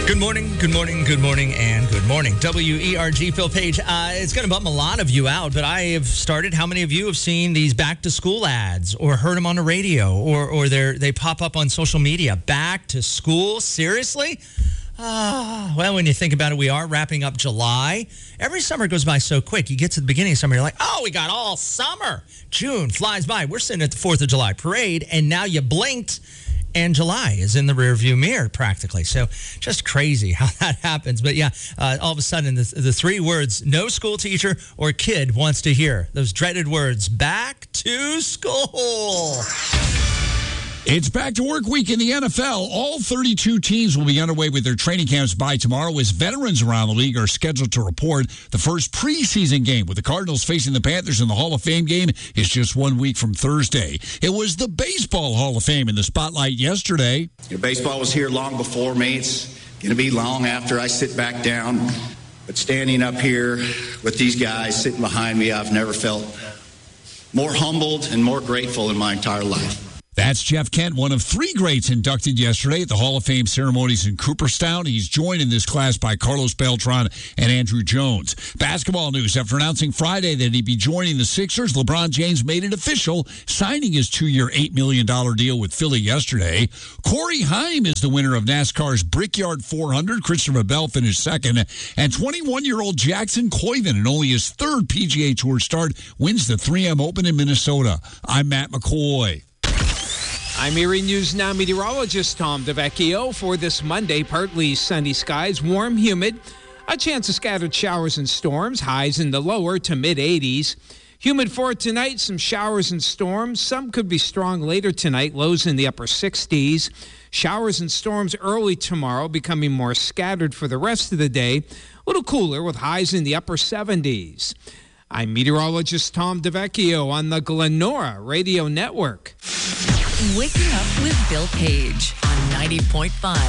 Good morning, good morning, good morning, and good morning. WERG, Phil Page. It's going to bum a lot of you out, but I have started. How many of you have seen these back-to-school ads or heard them on the radio or they pop up on social media? Back to school? Seriously? Well, when you think about it, we are wrapping up July. Every summer goes by so quick. You get to the beginning of summer, you're like, oh, we got all summer. June flies by. We're sitting at the 4th of July parade, and now you blinked, and July is in the rearview mirror practically. So just crazy how that happens. But yeah, all of a sudden, the three words no school teacher or kid wants to hear, those dreaded words, back to school. It's back to work week in the NFL. All 32 teams will be underway with their training camps by tomorrow as veterans around the league are scheduled to report. The first preseason game with the Cardinals facing the Panthers in the Hall of Fame game is just 1 week from Thursday. It was the Baseball Hall of Fame in the spotlight yesterday. Baseball was here long before me. It's going to be long after I sit back down. But standing up here with these guys sitting behind me, I've never felt more humbled and more grateful in my entire life. That's Jeff Kent, one of three greats inducted yesterday at the Hall of Fame ceremonies in Cooperstown. He's joined in this class by Carlos Beltran and Andrew Jones. Basketball news. After announcing Friday that he'd be joining the Sixers, LeBron James made it official, signing his 2-year, $8 million deal with Philly yesterday. Corey Haim is the winner of NASCAR's Brickyard 400. Christopher Bell finished second. And 21-year-old Jackson Koiven, in only his third PGA Tour start, wins the 3M Open in Minnesota. I'm Matt McCoy. I'm Erie News Now meteorologist Tom DeVecchio. For this Monday, partly sunny skies, warm, humid, a chance of scattered showers and storms, highs in the lower to mid-80s. Humid for tonight, some showers and storms. Some could be strong later tonight, lows in the upper 60s. Showers and storms early tomorrow, becoming more scattered for the rest of the day. A little cooler with highs in the upper 70s. I'm meteorologist Tom DeVecchio on the Glenora Radio Network. Waking up with Bill Page on 90.5